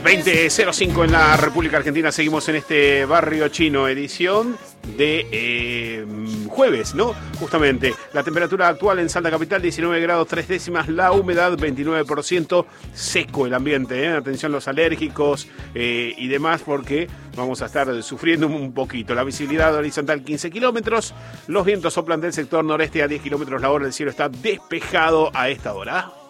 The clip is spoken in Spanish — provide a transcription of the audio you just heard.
20:05 en la República Argentina. Seguimos en este barrio chino, edición de jueves, ¿no? Justamente, la temperatura actual en Salta Capital, 19 grados 3 décimas, la humedad 29%, seco el ambiente, ¿eh? Atención los alérgicos y demás, porque vamos a estar sufriendo un poquito. La visibilidad horizontal 15 kilómetros, los vientos soplan del sector noreste a 10 kilómetros la hora, el cielo está despejado a esta hora.